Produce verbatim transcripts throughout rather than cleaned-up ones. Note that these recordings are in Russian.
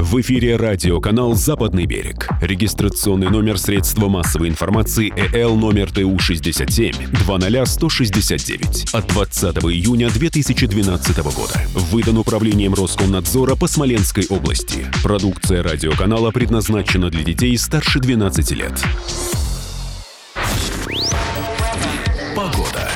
В эфире радиоканал «Западный берег». Регистрационный номер средства массовой информации ЭЛ номер Т У шестьдесят семь двадцать сто шестьдесят девять от двадцатого июня две тысячи двенадцатого года. Выдан управлением Роскомнадзора по Смоленской области. Продукция радиоканала предназначена для детей старше двенадцати лет. Погода.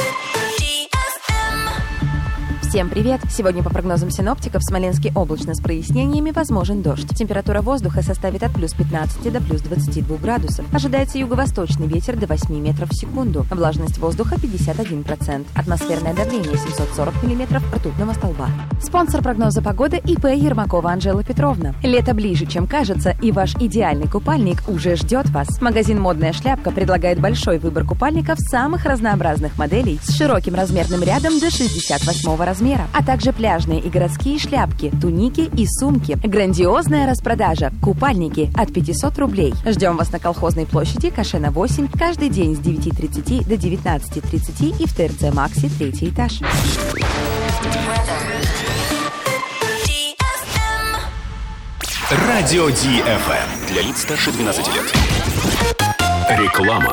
Всем привет! Сегодня по прогнозам синоптиков в Смоленске облачно с прояснениями, возможен дождь. Температура воздуха составит от плюс пятнадцати до плюс двадцати двух градусов. Ожидается юго-восточный ветер до восьми метров в секунду. Влажность воздуха пятьдесят один процент. Атмосферное давление семьсот сорок миллиметров ртутного столба. Спонсор прогноза погоды ИП Ермакова Анжела Петровна. Лето ближе, чем кажется, и ваш идеальный купальник уже ждет вас. Магазин «Модная шляпка» предлагает большой выбор купальников самых разнообразных моделей с широким размерным рядом до шестьдесят восьмого размера. а также пляжные и городские шляпки, туники и сумки. Грандиозная распродажа. Купальники от пятисот рублей. Ждем вас на Колхозной площади, Кашена восемь, каждый день с девяти тридцати до девятнадцати тридцати и в ТРЦ «Макси», третий этаж. Радио Ди Эф Эм для лиц старше двенадцати лет. Реклама.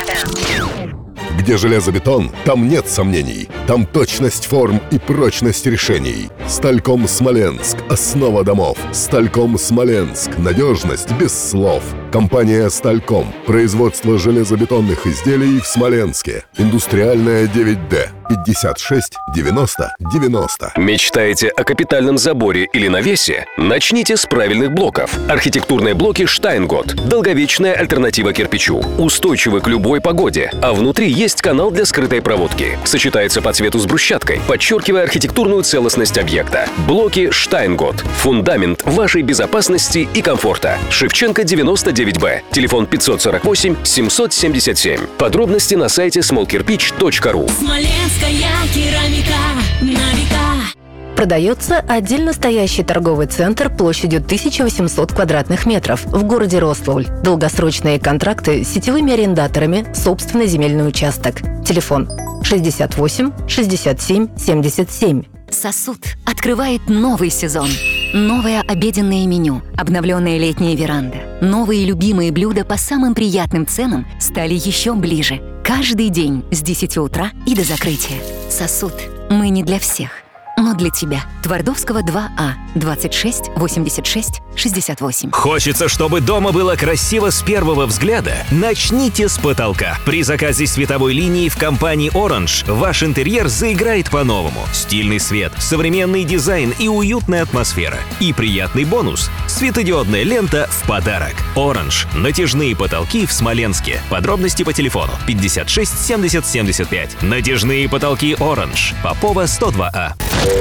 Где железобетон, там нет сомнений. Там точность форм и прочность решений. Стальком Смоленск – основа домов. Стальком Смоленск – надежность без слов. Компания «Стальком». Производство железобетонных изделий в Смоленске. Индустриальная девять Д. пятьдесят шесть девяносто девяносто. Мечтаете о капитальном заборе или навесе? Начните с правильных блоков. Архитектурные блоки «Штайнгот». Долговечная альтернатива кирпичу. Устойчивы к любой погоде. А внутри есть канал для скрытой проводки. Сочетается по цвету с брусчаткой, подчеркивая архитектурную целостность объекта. Блоки «Штайнгот». Фундамент вашей безопасности и комфорта. Шевченко девяносто девять Б. Телефон пятьсот сорок восемь семьсот семьдесят семь. Подробности на сайте смол кирпич точка ру. Смоленская керамика на века. Продается отдельно стоящий торговый центр площадью тысяча восемьсот квадратных метров в городе Рославль. Долгосрочные контракты с сетевыми арендаторами, собственный земельный участок. Телефон шестьдесят восемь шестьдесят семь семьдесят семь. Сосуд открывает новый сезон. Новое обеденное меню, обновленная летняя веранда. Новые любимые блюда по самым приятным ценам стали еще ближе. Каждый день с десяти утра и до закрытия. Сосуд. Мы не для всех, но для тебя. Твардовского два А, двадцать шесть восемьдесят шесть шестьдесят восемь. Хочется, чтобы дома было красиво с первого взгляда? Начните с потолка. При заказе световой линии в компании Orange ваш интерьер заиграет по-новому. Стильный свет, современный дизайн и уютная атмосфера. И приятный бонус – светодиодная лента в подарок. Orange. Натяжные потолки в Смоленске. Подробности по телефону пятьдесят шесть семьдесят семьдесят пять. Натяжные потолки Orange. Попова сто два А.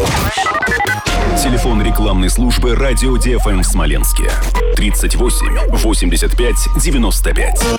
Телефон рекламной службы «Радио Ди Эф Эм» в Смоленске. тридцать восемь восемьдесят пять девяносто пять.